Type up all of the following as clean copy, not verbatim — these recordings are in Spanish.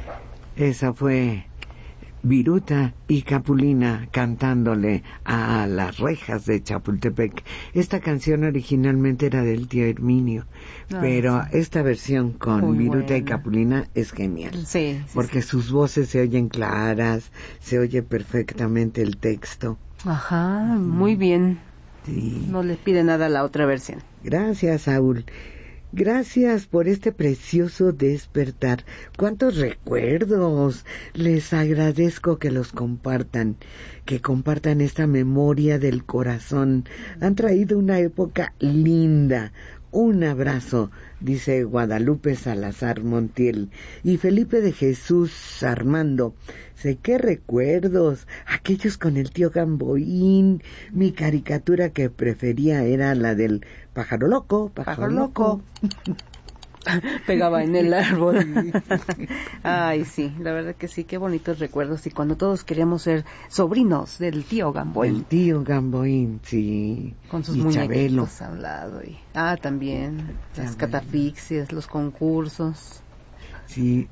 Esa fue Viruta y Capulina cantándole a las rejas de Chapultepec. Esta canción originalmente era del tío Herminio, pero esta versión con muy Viruta y Capulina es genial. Sí, porque sus voces se oyen claras, se oye perfectamente el texto. Ajá, muy bien. Sí. No les pide nada a la otra versión. Gracias, Saúl. Gracias por este precioso despertar. ¡Cuántos recuerdos! Les agradezco que los compartan, que compartan esta memoria del corazón. Han traído una época linda. Un abrazo, dice Guadalupe Salazar Montiel. Y Felipe de Jesús Armando. Sé qué recuerdos, aquellos con el tío Gamboín. Mi caricatura que prefería era la del pájaro loco, pájaro loco. Pegaba en el árbol. Ay, sí, la verdad que sí, qué bonitos recuerdos. Y cuando todos queríamos ser sobrinos del tío Gamboín. El tío Gamboín, sí. Con sus y muñequitos Chabelo. al lado. También las catafixias, los concursos. Sí,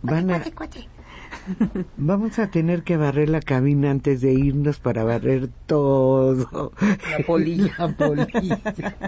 vamos a tener que barrer la cabina antes de irnos para barrer todo. La polilla. La polilla.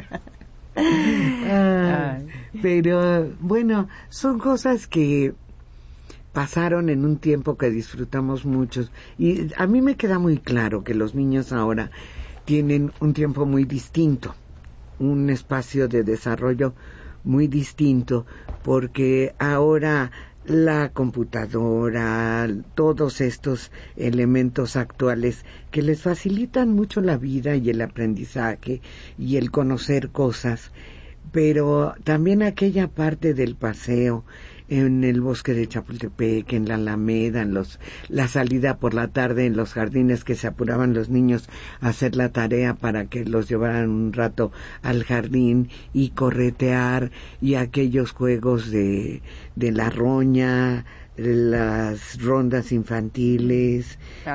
Pero bueno, son cosas que pasaron en un tiempo que disfrutamos muchos, y a mí me queda muy claro que los niños ahora tienen un tiempo muy distinto, un espacio de desarrollo muy distinto, porque ahora la computadora, todos estos elementos actuales que les facilitan mucho la vida y el aprendizaje y el conocer cosas, pero también aquella parte del paseo en el bosque de Chapultepec, en la Alameda, la salida por la tarde en los jardines que se apuraban los niños a hacer la tarea para que los llevaran un rato al jardín y corretear, y aquellos juegos de la roña, las rondas infantiles,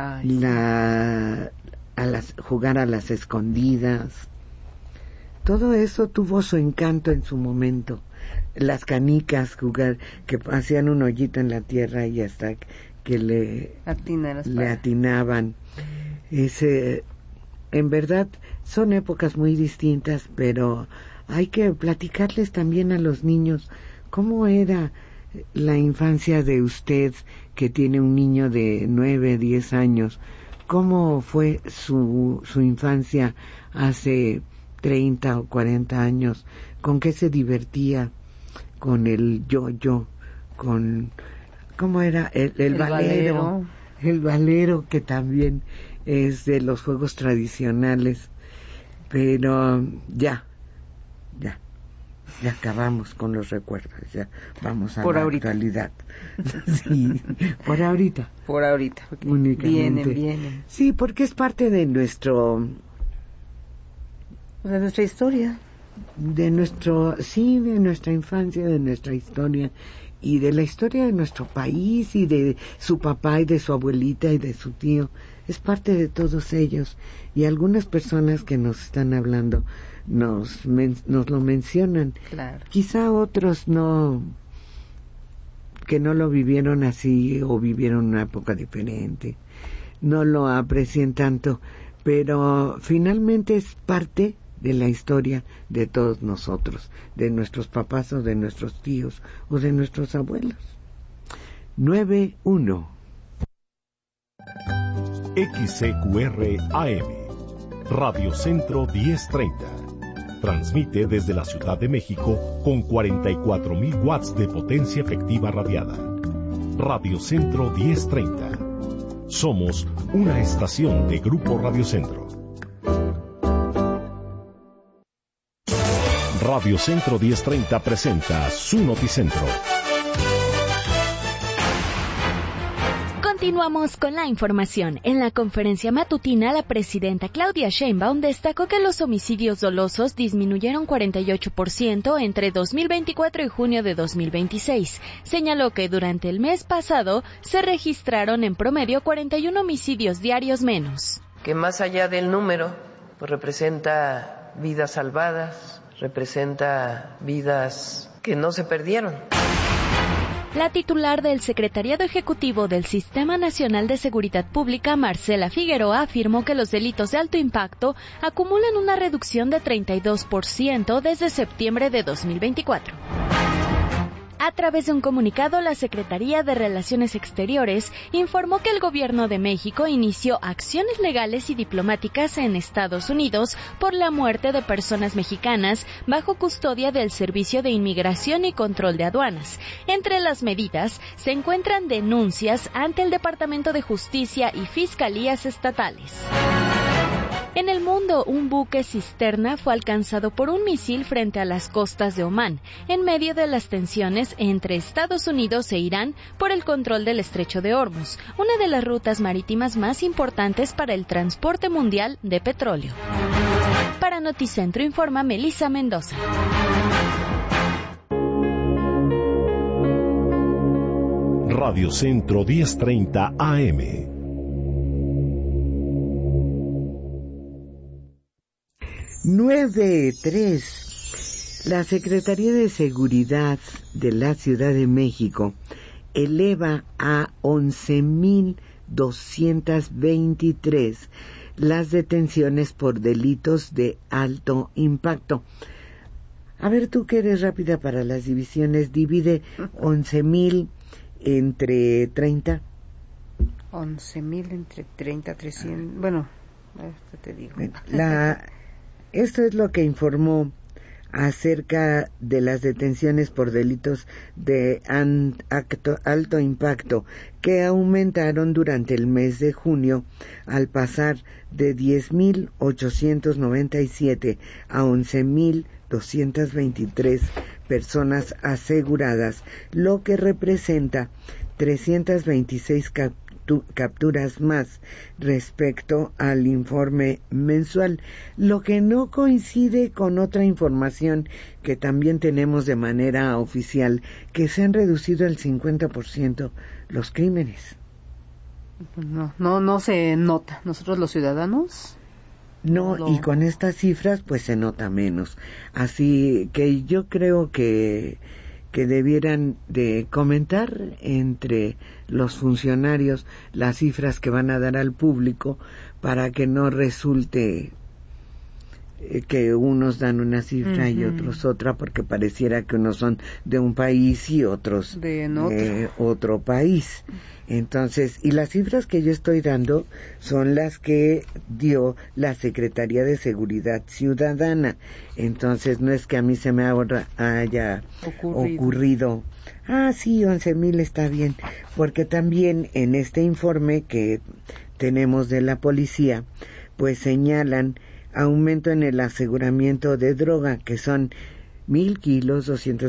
jugar a las escondidas. Todo eso tuvo su encanto en su momento. Las canicas, jugar, que hacían un hoyito en la tierra y hasta que le atinaban. En verdad son épocas muy distintas, pero hay que platicarles también a los niños cómo era la infancia de usted, que tiene un niño de 9, 10 años. ¿Cómo fue su infancia hace 30 o 40 años? ¿Con qué se divertía? Con el yo-yo, ¿cómo era? El valero. El valero, que también es de los juegos tradicionales. Pero ya acabamos con los recuerdos, ya vamos a la actualidad. Sí, por ahorita. Únicamente. Vienen. Sí, porque es parte de nuestra historia. De nuestra infancia, de nuestra historia, y de la historia de nuestro país, y de su papá y de su abuelita y de su tío. Es parte de todos ellos, y algunas personas que nos están hablando nos lo mencionan. Claro. Quizá otros que no lo vivieron así, o vivieron una época diferente, no lo aprecien tanto, pero finalmente es parte de la historia de todos nosotros, de nuestros papás o de nuestros tíos o de nuestros abuelos. 9-1 XCQR AM Radio Centro 1030. Transmite desde la Ciudad de México con 44,000 watts de potencia efectiva radiada. Radio Centro 1030. Somos una estación de Grupo Radio Centro. Radio Centro 1030 presenta su Noticentro. Continuamos con la información. En la conferencia matutina, la presidenta Claudia Sheinbaum destacó que los homicidios dolosos disminuyeron 48% entre 2024 y junio de 2026. Señaló que durante el mes pasado se registraron en promedio 41 homicidios diarios menos. Que más allá del número, pues representa vidas salvadas, representa vidas que no se perdieron. La titular del Secretariado Ejecutivo del Sistema Nacional de Seguridad Pública, Marcela Figueroa, afirmó que los delitos de alto impacto acumulan una reducción de 32% desde septiembre de 2024. A través de un comunicado, la Secretaría de Relaciones Exteriores informó que el Gobierno de México inició acciones legales y diplomáticas en Estados Unidos por la muerte de personas mexicanas bajo custodia del Servicio de Inmigración y Control de Aduanas. Entre las medidas se encuentran denuncias ante el Departamento de Justicia y Fiscalías estatales. En el mundo, un buque cisterna fue alcanzado por un misil frente a las costas de Omán, en medio de las tensiones entre Estados Unidos e Irán por el control del Estrecho de Hormuz, una de las rutas marítimas más importantes para el transporte mundial de petróleo. Para Noticentro informa Melissa Mendoza. Radio Centro 1030 AM. La Secretaría de Seguridad de la Ciudad de México eleva a 11,223 las detenciones por delitos de alto impacto. A ver, tú que eres rápida para las divisiones, divide 11,000 entre 30. 11,000 entre 30, 300. Bueno, esto te digo. Esto es lo que informó acerca de las detenciones por delitos de alto impacto, que aumentaron durante el mes de junio al pasar de 10,897 a 11,223 personas aseguradas, lo que representa 326 capturas más respecto al informe mensual, lo que no coincide con otra información que también tenemos de manera oficial, que se han reducido el 50% los crímenes. No se nota. Nosotros los ciudadanos no, y con estas cifras pues se nota menos. Así que yo creo que debieran de comentar entre los funcionarios las cifras que van a dar al público para que no resulte que unos dan una cifra y otros otra, porque pareciera que unos son de un país y otros de otro país. Entonces, y las cifras que yo estoy dando son las que dio la Secretaría de Seguridad Ciudadana. Entonces, no es que a mí se me haya ocurrido. Sí, 11,000 está bien, porque también en este informe que tenemos de la policía, pues señalan aumento en el aseguramiento de droga, que son 1,000 kilos,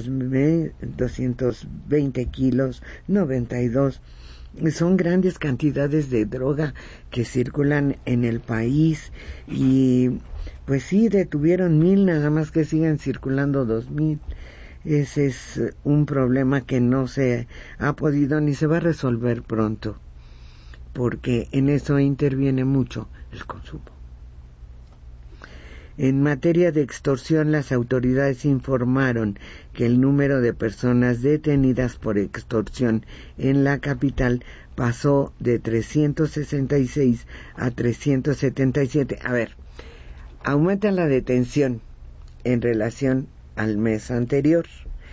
220 kilos, 92. Son grandes cantidades de droga que circulan en el país, y pues sí, detuvieron 1,000, nada más que siguen circulando 2,000. Ese es un problema que no se ha podido ni se va a resolver pronto, porque en eso interviene mucho el consumo. En materia de extorsión, las autoridades informaron que el número de personas detenidas por extorsión en la capital pasó de 366 a 377. A ver, aumenta la detención en relación al mes anterior.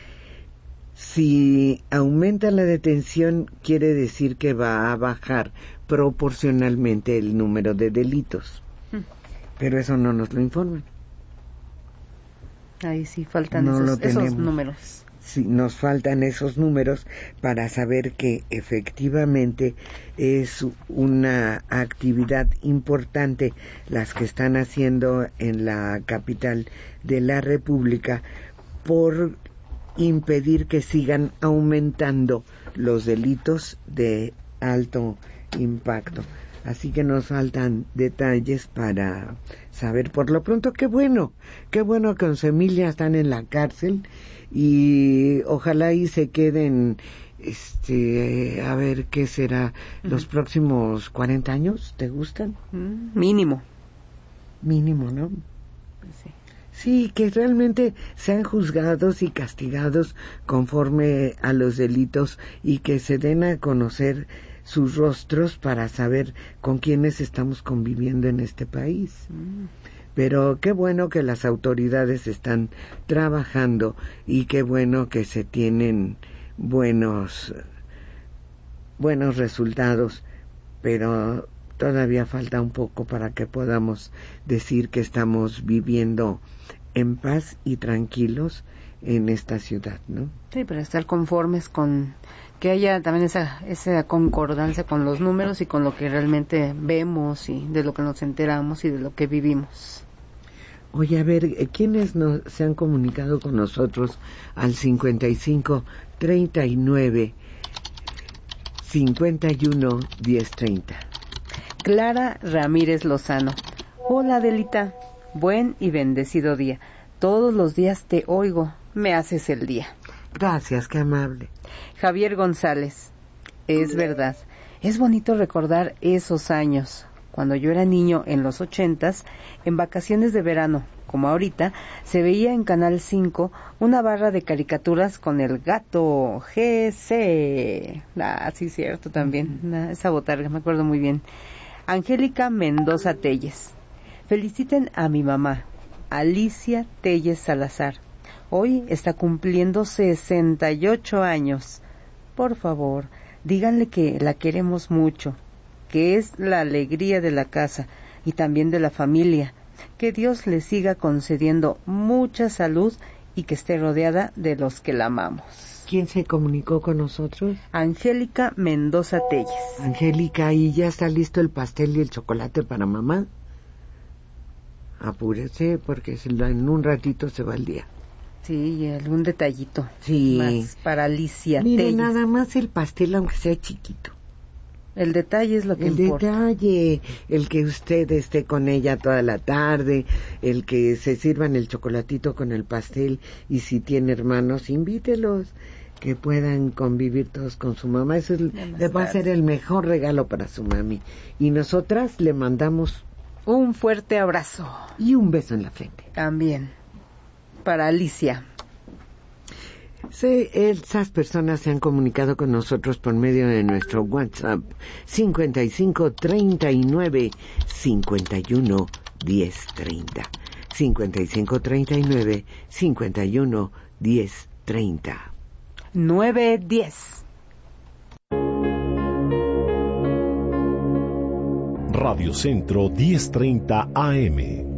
Si aumenta la detención, quiere decir que va a bajar proporcionalmente el número de delitos. Pero eso no nos lo informan. Ahí sí faltan esos números. Sí, nos faltan esos números para saber que efectivamente es una actividad importante las que están haciendo en la capital de la República por impedir que sigan aumentando los delitos de alto impacto. Así que nos faltan detalles para saber. Por lo pronto, qué bueno que 11,000 ya están en la cárcel, y ojalá y se queden, a ver qué será los próximos 40 años. ¿Te gustan? Mínimo, ¿no? sí. Sí, que realmente sean juzgados y castigados conforme a los delitos y que se den a conocer sus rostros para saber con quiénes estamos conviviendo en este país. Pero qué bueno que las autoridades están trabajando y qué bueno que se tienen buenos resultados, pero todavía falta un poco para que podamos decir que estamos viviendo en paz y tranquilos en esta ciudad, ¿no? Sí, pero estar conformes con que haya también esa concordancia con los números y con lo que realmente vemos y de lo que nos enteramos y de lo que vivimos. Oye, a ver, ¿quiénes se han comunicado con nosotros al 55 39 51 1030? Clara Ramírez Lozano. Hola, Adelita. Buen y bendecido día. Todos los días te oigo. Me haces el día. Gracias, qué amable. Javier González. Es verdad. Es bonito recordar esos años. Cuando yo era niño en los 80s, en vacaciones de verano, como ahorita, se veía en Canal 5 una barra de caricaturas con el gato GC. Sí, cierto, también. Esa botarga, me acuerdo muy bien. Angélica Mendoza Telles. Feliciten a mi mamá, Alicia Telles Salazar. Hoy está cumpliendo 68 años. Por favor, díganle que la queremos mucho, que es la alegría de la casa y también de la familia. Que Dios le siga concediendo mucha salud y que esté rodeada de los que la amamos. ¿Quién se comunicó con nosotros? Angélica Mendoza Telles. Angélica, ¿y ya está listo el pastel y el chocolate para mamá? Apúrese porque en un ratito se va el día. Sí, y algún detallito. Sí. Más para Alicia Mire, Telles. nada más el pastel, aunque sea chiquito. El detalle es lo que importa. El detalle, el que usted esté con ella toda la tarde, el que se sirvan el chocolatito con el pastel, y si tiene hermanos, invítelos, que puedan convivir todos con su mamá. Eso le va a ser el mejor regalo para su mami. Y nosotras le mandamos un fuerte abrazo. Y un beso en la frente. También. Para Alicia. Sí, esas personas se han comunicado con nosotros por medio de nuestro WhatsApp 55 39 51 1030. 55 39 51 1030. 910. Radio Centro 1030 AM.